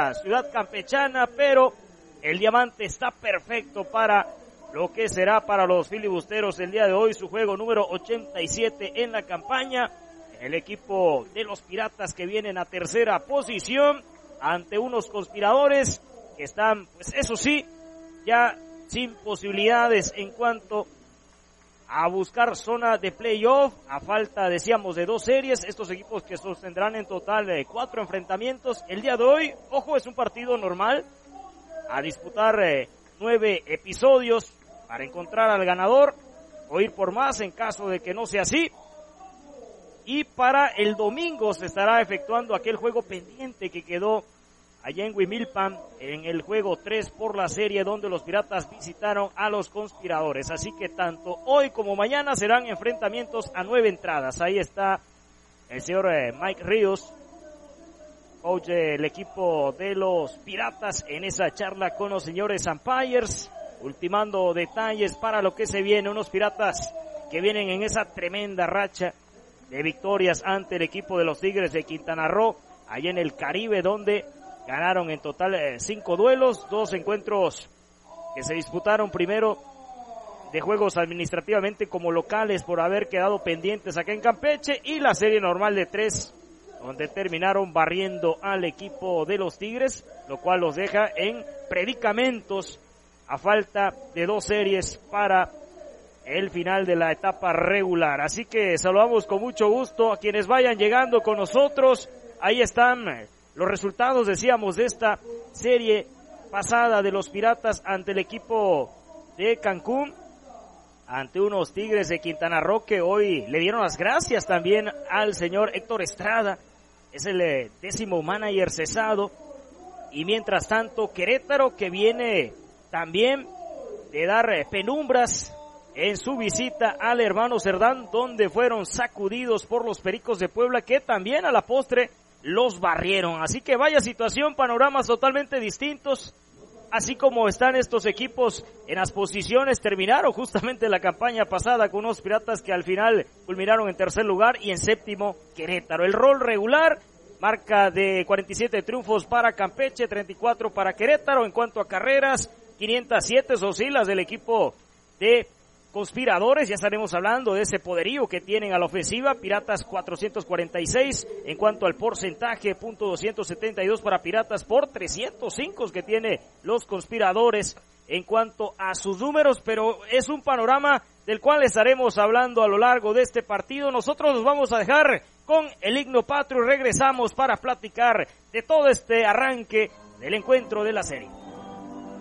la ciudad campechana, pero el diamante está perfecto para lo que será para los filibusteros el día de hoy, su juego número 87 en la campaña. El equipo de los Piratas que vienen a tercera posición ante unos conspiradores que están, pues eso sí, ya sin posibilidades en cuanto a buscar zona de playoff, a falta, decíamos, de 2 series, estos equipos que sostendrán en total 4 enfrentamientos. El día de hoy, ojo, es un partido normal, a disputar 9 episodios para encontrar al ganador, o ir por más en caso de que no sea así. Y para el domingo se estará efectuando aquel juego pendiente que quedó allá en Huimilpan, en el juego 3 por la serie, donde los Piratas visitaron a los conspiradores. Así que tanto hoy como mañana serán enfrentamientos a 9 entradas. Ahí está el señor Mike Ríos, coach del equipo de los Piratas, en esa charla con los señores umpires, ultimando detalles para lo que se viene. Unos Piratas que vienen en esa tremenda racha de victorias ante el equipo de los Tigres de Quintana Roo, allá en el Caribe, donde ganaron en total 5 duelos, 2 encuentros que se disputaron primero de juegos administrativamente como locales por haber quedado pendientes acá en Campeche, y la serie normal de 3, donde terminaron barriendo al equipo de los Tigres, lo cual los deja en predicamentos a falta de 2 series para el final de la etapa regular. Así que saludamos con mucho gusto a quienes vayan llegando con nosotros. Ahí están los resultados, decíamos, de esta serie pasada de los Piratas ante el equipo de Cancún, ante unos Tigres de Quintana Roo que hoy le dieron las gracias también al señor Héctor Estrada, es el 10º manager cesado. Y mientras tanto Querétaro, que viene también de dar penumbras en su visita al hermano Cerdán, donde fueron sacudidos por los Pericos de Puebla, que también a la postre los barrieron. Así que vaya situación, panoramas totalmente distintos, así como están estos equipos en las posiciones. Terminaron justamente la campaña pasada con unos Piratas que al final culminaron en tercer lugar, y en séptimo Querétaro. El rol regular, marca de 47 triunfos para Campeche, 34 para Querétaro. En cuanto a carreras, 507 oscilas del equipo de conspiradores. Ya estaremos hablando de ese poderío que tienen a la ofensiva. Piratas 446 en cuanto al porcentaje, .272 para Piratas por 305 que tiene los conspiradores en cuanto a sus números, pero es un panorama del cual estaremos hablando a lo largo de este partido. Nosotros nos vamos a dejar con el himno patrio y regresamos para platicar de todo este arranque del encuentro de la serie.